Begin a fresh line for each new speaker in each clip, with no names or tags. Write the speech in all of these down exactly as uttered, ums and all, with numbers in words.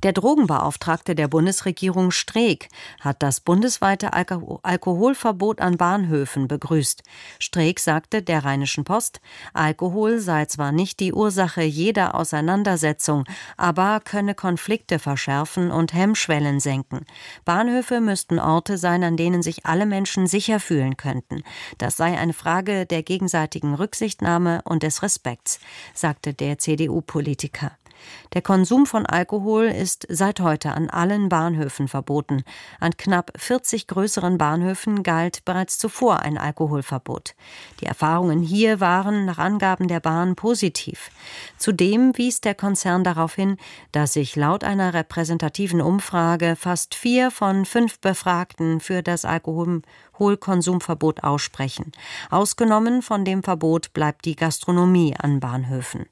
Der Drogenbeauftragte der Bundesregierung Streeck hat das bundesweite Alko- Alkoholverbot an Bahnhöfen begrüßt. Streeck sagte der Rheinischen Post, Alkohol sei zwar nicht die Ursache jeder Auseinandersetzung, aber könne Konflikte verschärfen und Hemmschwellen senken. Bahnhöfe müssten Orte sein, an denen sich alle Menschen sicher fühlen könnten. Das sei eine Frage der gegenseitigen Rücksichtnahme und des Respekts, sagte der C D U-Politiker. Der Konsum von Alkohol ist seit heute an allen Bahnhöfen verboten. An knapp vierzig größeren Bahnhöfen galt bereits zuvor ein Alkoholverbot. Die Erfahrungen hier waren nach Angaben der Bahn positiv. Zudem wies der Konzern darauf hin, dass sich laut einer repräsentativen Umfrage fast vier von fünf Befragten für das Alkoholkonsumverbot aussprechen. Ausgenommen von dem Verbot bleibt die Gastronomie an Bahnhöfen.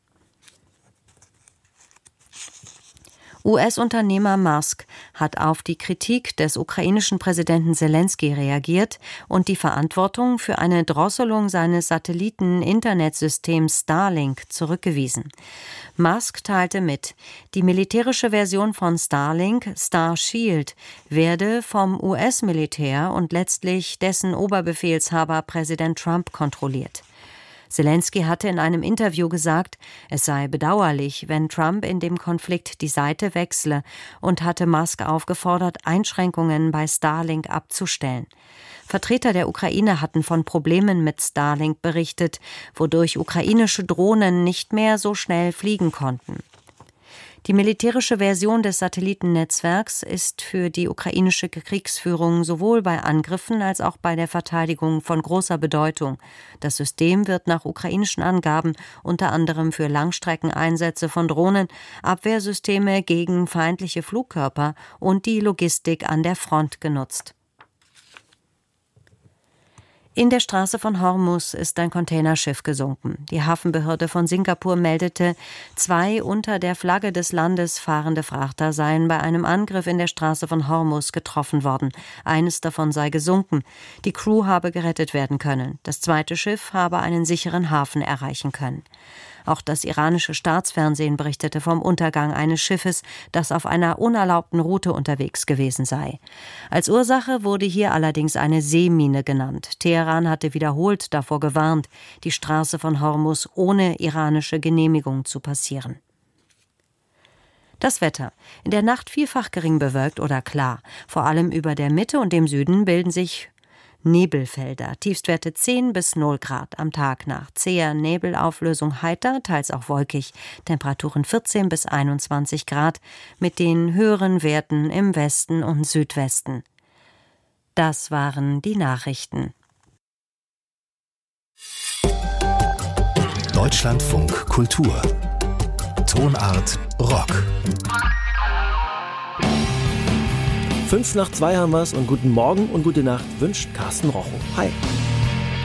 U S-Unternehmer Musk hat auf die Kritik des ukrainischen Präsidenten Selenskyj reagiert und die Verantwortung für eine Drosselung seines Satelliten-Internetsystems Starlink zurückgewiesen. Musk teilte mit, die militärische Version von Starlink, Starshield, werde vom U S-Militär und letztlich dessen Oberbefehlshaber Präsident Trump kontrolliert. Selenskyj hatte in einem Interview gesagt, es sei bedauerlich, wenn Trump in dem Konflikt die Seite wechsle und hatte Musk aufgefordert, Einschränkungen bei Starlink abzustellen. Vertreter der Ukraine hatten von Problemen mit Starlink berichtet, wodurch ukrainische Drohnen nicht mehr so schnell fliegen konnten. Die militärische Version des Satellitennetzwerks ist für die ukrainische Kriegsführung sowohl bei Angriffen als auch bei der Verteidigung von großer Bedeutung. Das System wird nach ukrainischen Angaben unter anderem für Langstreckeneinsätze von Drohnen, Abwehrsysteme gegen feindliche Flugkörper und die Logistik an der Front genutzt. In der Straße von Hormuz ist ein Containerschiff gesunken. Die Hafenbehörde von Singapur meldete, zwei unter der Flagge des Landes fahrende Frachter seien bei einem Angriff in der Straße von Hormuz getroffen worden. Eines davon sei gesunken. Die Crew habe gerettet werden können. Das zweite Schiff habe einen sicheren Hafen erreichen können. Auch das iranische Staatsfernsehen berichtete vom Untergang eines Schiffes, das auf einer unerlaubten Route unterwegs gewesen sei. Als Ursache wurde hier allerdings eine Seemine genannt. Teheran hatte wiederholt davor gewarnt, die Straße von Hormuz ohne iranische Genehmigung zu passieren. Das Wetter. In der Nacht vielfach gering bewölkt oder klar. Vor allem über der Mitte und dem Süden bilden sich Nebelfelder, Tiefstwerte zehn bis null Grad, am Tag nach zäher Nebelauflösung heiter, teils auch wolkig, Temperaturen vierzehn bis einundzwanzig Grad, mit den höheren Werten im Westen und Südwesten. Das waren die Nachrichten.
Deutschlandfunk Kultur. Tonart Rock.
Fünf nach zwei haben wir's und guten Morgen und gute Nacht wünscht Carsten Rochow. Hi.